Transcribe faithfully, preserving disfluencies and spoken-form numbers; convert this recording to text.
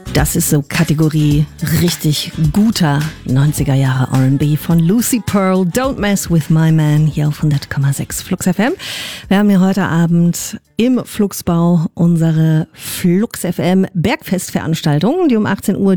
Das ist so Kategorie richtig guter neunziger Jahre R and B von Lucy Pearl. Don't Mess With My Man hier auf hundert Komma sechs Flux F M. Wir haben hier heute Abend im Fluxbau unsere Flux F M Bergfestveranstaltung, die um achtzehn Uhr